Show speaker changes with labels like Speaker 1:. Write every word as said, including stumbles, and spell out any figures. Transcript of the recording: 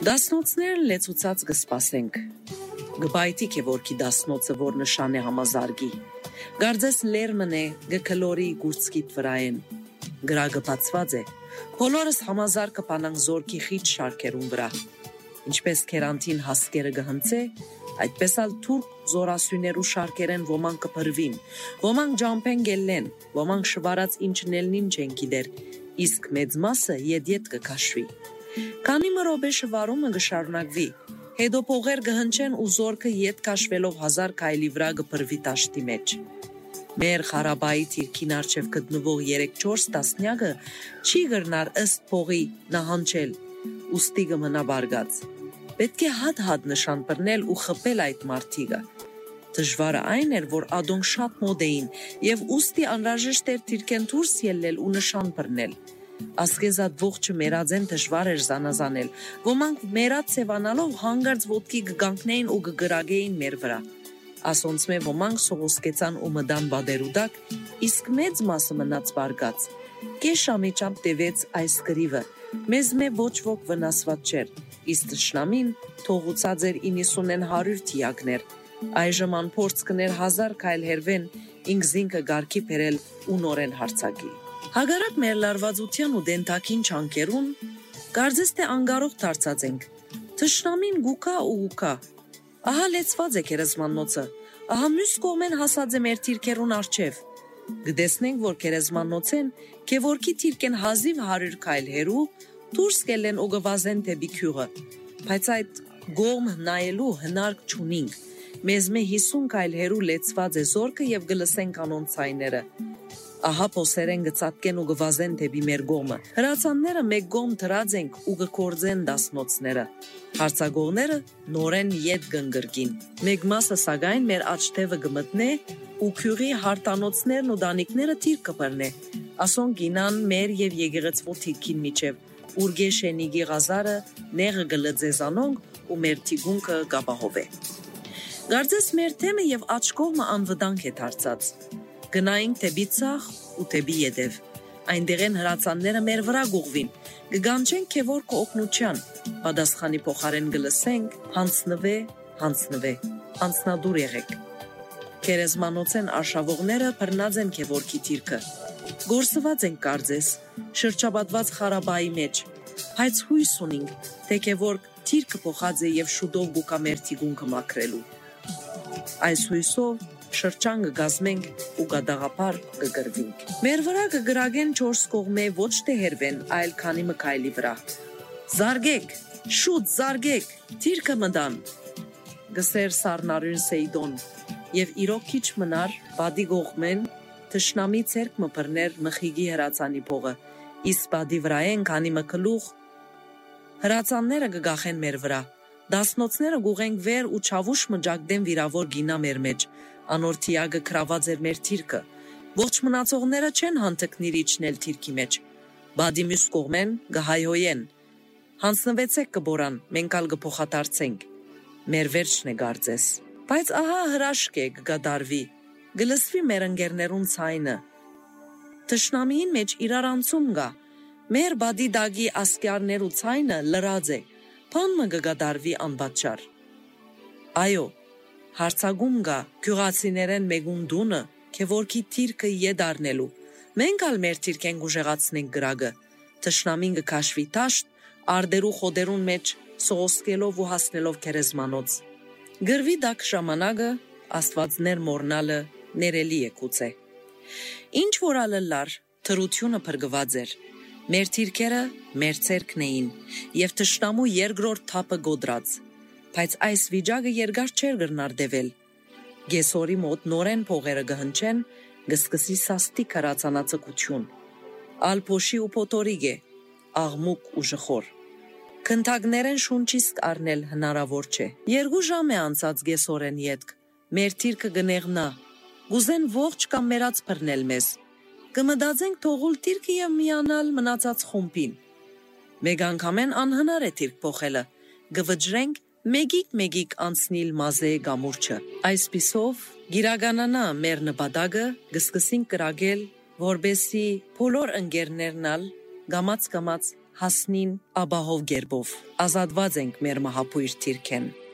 Speaker 1: Դասնոցներն լեցուցած գսպասենք, գբայտիկ է որքի դասնոցը, որ նշան է համազարգի, գարձես լերմն է գկլորի գուրցկիտ վրայեն, գրագը բացված է, բոլորս համազարգը պանանք զորքի խիտ շարքերուն վրա, ինչպես կերանտին հասկերը գհնցե, այդպես ալ թուրք զորասույներու շարքերեն ոմանք կպրվին, ոմանք ջամպեն գելլեն, ոմանք շվարած ինչն էլնին չեն գիդեր, իսկ մեծ մասը եդ-եդ կկաշվի։ Քանի մրոբե շվարումը գշարունակվի, հետո փողեր գհնչեն ու զորքը ետ կաշվելով հազար քայլի վրա գպրվի տաշտի մեջ։ Մեր Ղարաբաղի թիրքին առջև գտնվող երեք-չորս տասնյակը չի գրնար ըստ փողի նահանջել, ուստի կմնա բարգած։ Պետք է հատ-հատ նշան բռնել ու խփել այդ մարտիկը։ Դժվարը այն էր, որ ադոնք շատ մոտ էին եւ ուստի անհրաժեշտ էր թիրքեն դուրս ելնել ու նշան բռնել։ Ասկեզատ ողջը մերածեն դժվար էր զանազանել, ոմանք մերած սևանալով հանգարց ոտքի գգանքնեին ու գգրագեին մեր վրա։ Ասոնց մե ոմանք սողոսկեցան ու մդան բադերուդակ, իսկ մեծ մասը մնաց բարգած։ Կես ժամի չափ տևեց այս գրիվը, մեզ մե ոչ ոք վնասված չէր, իսկ տշնամին թողուցած էր իննսունեն հարյուր թիակներ, այժմ անփորձ կներ հազար քայլ հերվեն, ինքզինքը գարքի բերել ու նորեն հարցակի։ Հագարակ մեր լարվածության ու դենտակին չանկերուն, կարծես թե անգարող դարձած ենք, թշնամին գուկա ու գուկա, ահա լեցված է կերեզմանոցը, ահա մյուս կողմեն հասած է մեր թիրքերուն արջև, գտեսնենք, որ կերեզմանոցեն, կեվորքի թիրքեն հազիվ հարյուր քայլ հերու, դուրս կելեն ու գվազեն թեպի քյուղը, բայց այդ գողմ նայելու հնարք չունինք, մեզ մե հիսուն քայլ հերու լեցված է զորքը եւ գլսենք անոնց ցայները։ Ահա փոսերեն գծատկեն ու գվազեն դեպի մեր գոմը։ Հրացանները մեկ գոմ դրած ենք ու գկորձեն դասնոցները։ Հարցագողները նորեն ետ գնգրկին։ Մեկ մասը սակայն մեր աչթևը գմտնե ու քյուրի հարտանոցներն ու դանիկները թիր կբռնե։ Ասոն գինան մեր եւ եկեղեցու թիրքին միջև, ուր գեշենիգի գազարը նեղը գլծեզանոնք ու մեր թիգունքը գաբահով է։ Գարձես մեր թեմը եւ աչքովը անվտանգ է դարձած։ Գնայինք թեպի ցախ ու թեպի ետև, այնտեղեն հրացանները մեր վրա գուղվին, գգանչենք քեվորքը օգնության, պատասխանի փոխարեն գլսենք, հանցնվե, հանցնվե, անցնադուր եղեք։ Կերեզմանոցեն արշավողները բռնած են քեվորքի թիրքը, գործված են կարծես, շրջապատված Ղարաբաղի մեջ, բայց հույս ունենք, թե քեվորք թիրքը փոխած է եւ շուտով գուկա մեր թիգունքը մաքրելու։ Այս հույսով շրջան կգազմենք ու գադաղապար կգրվինք։ Մեր վրա կգրագեն չորս կողմե ոչ թե հերվեն, այլ քանի մկայլի վրա։ Զարգեք, շուտ զարգեք, թիրքը մդան, գսեր սառնարյուն Սեյդոն, եւ իրոք քիչ մնար, բադի գողմեն, թշնամի ցերկ մը բռներ մխիգի հրացանի փողը, իսկ բադի վրայեն քանի մկլուղ հրացանները կգախեն մեր վրա, դասնոցները գուղենք վեր ու չավուշ մջակդեն վիրավոր գինա մեր մեջ, անորթիագը կրաված էր մեր թիրքը, ողջ մնացողները չեն հանտկնիր իջնել թիրքի մեջ, բադի մյուս կողմեն գհայհոյեն, հանցնվեցեք կբորան, մենք ալ գփոխադարձենք, մեր վերջն է գարձես, բայց ահա հրաշք է կգադարվի, գլսվի մեր ընկերներուն ցայնը, թշնամիին մեջ իրարանցում գա, մեր բադի դագի ասկյարներու ցայնը լրած է, բանմը կգադարվի անբաճար, այո, հարցագում գա գյուղացիներեն մեգուն դունը, քեվորքի թիրքը ետ առնելու, մենք ալ մեր թիրքեն գուժեղացնենք գրագը, թշնամին կքաշվի տաշտ, արդերու խոդերուն մեջ սողոսկելով ու հասնելով կերեզմանոց։ Գրվի դակ ժամանակը, աստվածներ մորնալը ներելի է կուծե։ Ինչ որ ալլար, թրությունը փրկված էր, մեր թիրքերը մեր ցերկն էին, եւ թշնամու երկրորդ թափը գոդրած, բայց այս վիճակը երկար չէր գրնար դեվել։ Գեսորի մոտ նորեն փողերը գհնչեն, գսկսի սաստիկ հրացանացկություն, ալփոշի ու փոթորիկ է, աղմուկ ու ժխոր։ Քնթակներեն շունչիսկ առնել հնարավոր չէ։ Երկու ժամ է անցած գեսորեն ետք, մեր թիրքը գնեղնա, գուզեն ողջ կամ մերած բռնել մեզ։ Կմտածենք թողուլ թիրքը եւ միանալ մնացած խումբին։ Մեկ անգամեն անհնար է թիրք փոխելը, գվջրենք մեգիկ-մեգիկ անցնիլ մազե գամուրջը։ Այսպիսով գիրականանա մեր նպատակը, գսկսին կրագել, որբեսի բոլոր ընկերներն ալ գամած-գամած հասնին աբահով գերբով, ազատված ենք մեր մահապույր թիրքեն։